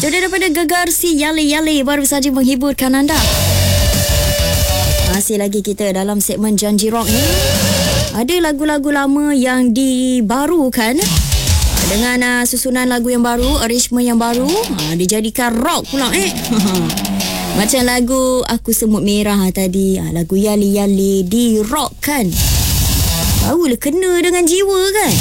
Jodoh daripada Gegarsi Yale Yale baru saja menghiburkan anda. Masih lagi kita dalam segmen Janji Rock ni. Ada lagu-lagu lama yang dibarukan dengan susunan lagu yang baru, arrangement yang baru, dijadikan rock pula Macam lagu Aku Semut Merah tadi, lagu Yale Yale di rock kan. Barulah kena dengan jiwa kan.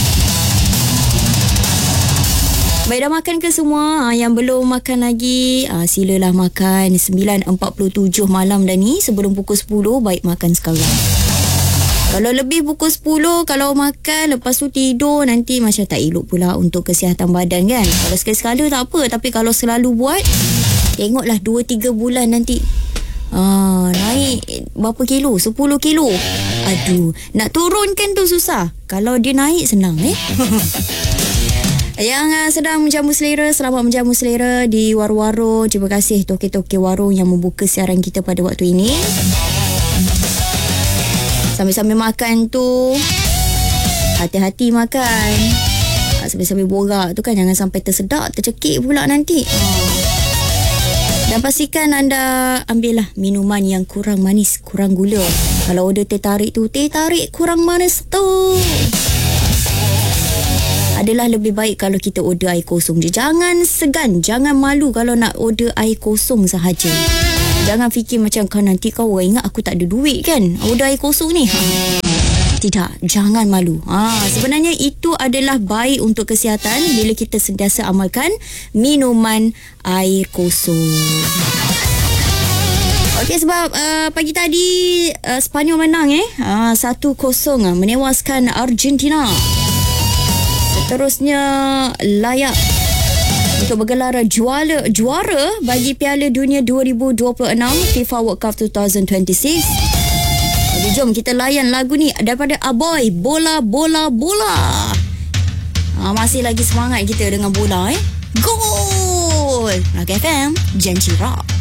Baik, dah makan ke semua? Yang belum makan lagi, silalah makan. 9.47 malam dah ni, sebelum pukul 10. Baik, makan sekarang. Kalau lebih pukul 10, kalau makan lepas tu tidur, nanti macam tak elok pula untuk kesihatan badan kan. Kalau sekali-sekala tak apa, tapi kalau selalu buat, tengoklah 2-3 bulan nanti naik berapa kilo? 10 kilo. Aduh, nak turunkan tu susah. Kalau dia naik senang Yang sedang menjamu selera, selamat menjamu selera di warung-warung. Terima kasih toke-toke warung yang membuka siaran kita pada waktu ini. Sambil-sambil makan tu, hati-hati makan. Sambil-sambil borak tu kan, jangan sampai tersedak, tercekik pula nanti. Dan pastikan anda ambillah minuman yang kurang manis, kurang gula. Kalau order teh tarik tu, teh tarik kurang manis tu. Adalah lebih baik kalau kita order air kosong je. Jangan segan, jangan malu kalau nak order air kosong sahaja. Jangan fikir macam kan nanti kau orang ingat aku tak ada duit kan, order air kosong ni. Tidak, jangan malu. Sebenarnya itu adalah baik untuk kesihatan bila kita sentiasa amalkan minuman air kosong. Okey, sebab pagi tadi Spanyol menang 1-0 menewaskan Argentina. Seterusnya layak untuk bergelar juara bagi Piala Dunia 2026 FIFA World Cup 2026. Jadi jom kita layan lagu ni daripada Aboy, Bola Bola Bola. Masih lagi semangat kita dengan bola Gol! Rock FM, Janji Rock.